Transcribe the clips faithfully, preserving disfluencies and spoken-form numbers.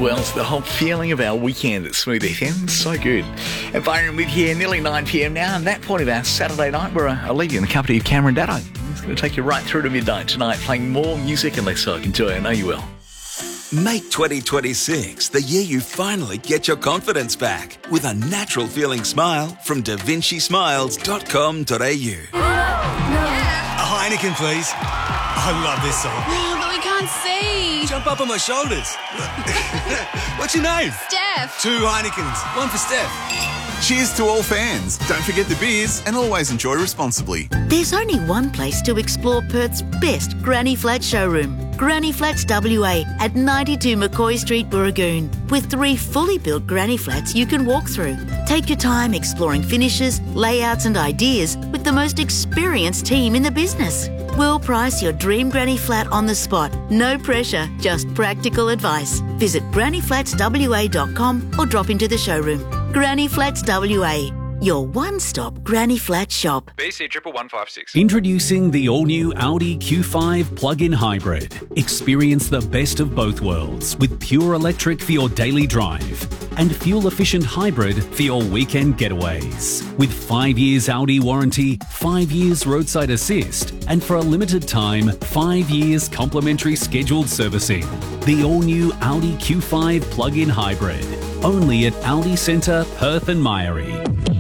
well. It's the whole feeling of our weekend at Smooth F M. So good. And Byron with here, nearly nine p.m. now, and that point of our Saturday night where I'll leave you in the company of Cameron Datto. He's going to take you right through to midnight tonight, playing more music and less so. Enjoy, I know you will. Make twenty twenty-six the year you finally get your confidence back with a natural feeling smile from da vinci smiles dot com dot a u. A Heineken, please. I love this song. Oh, but we can't see. Jump up on my shoulders. What's your name? Steph. Two Heinekens. One for Steph. Cheers to all fans. Don't forget the beers and always enjoy responsibly. There's only one place to explore Perth's best Granny Flat showroom. Granny Flats W A at ninety-two McCoy Street, Burragoon, with three fully built granny flats you can walk through. Take your time exploring finishes, layouts and ideas with the most experienced team in the business. We'll price your dream granny flat on the spot. No pressure, just practical advice. Visit granny flats w a dot com or drop into the showroom. Granny Flats W A, your one-stop granny flat shop. B C one one five six. Introducing the all-new Audi Q five plug-in hybrid. Experience the best of both worlds with pure electric for your daily drive and fuel-efficient hybrid for your weekend getaways. With five years Audi warranty, five years roadside assist, and for a limited time, five years complimentary scheduled servicing. The all-new Audi Q five plug-in hybrid. Only at Audi Centre, Perth and Myrie.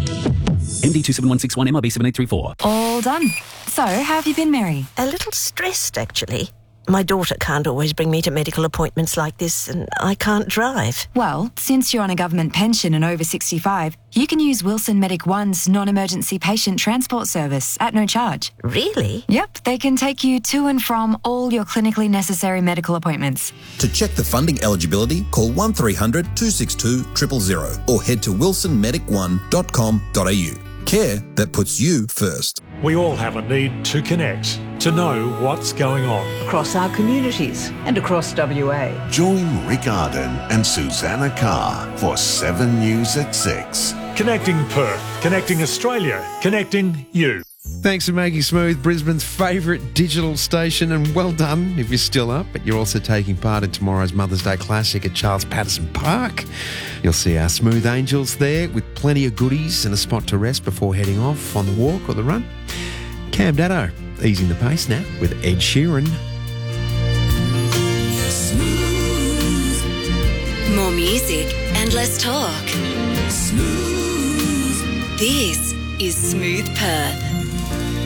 M D two seven one six one, M R B seven eight three four. All done. So, how have you been, Mary? A little stressed, actually. My daughter can't always bring me to medical appointments like this, and I can't drive. Well, since you're on a government pension and over sixty-five, you can use Wilson Medic One's non-emergency patient transport service at no charge. Really? Yep, they can take you to and from all your clinically necessary medical appointments. To check the funding eligibility, call one three hundred two six two zero zero zero or head to wilson medic one dot com dot a u. Care that puts you first. We all have a need to connect, to know what's going on. Across our communities and across W A. Join Rick Arden and Susanna Carr for seven News at six. Connecting Perth, connecting Australia, connecting you. Thanks for making Smooth Brisbane's favourite digital station, and well done if you're still up, but you're also taking part in tomorrow's Mother's Day Classic at Charles Patterson Park. You'll see our Smooth Angels there with plenty of goodies and a spot to rest before heading off on the walk or the run. Cam Datto easing the pace now with Ed Sheeran. Smooth. More music and less talk. Smooth. This is Smooth Perth.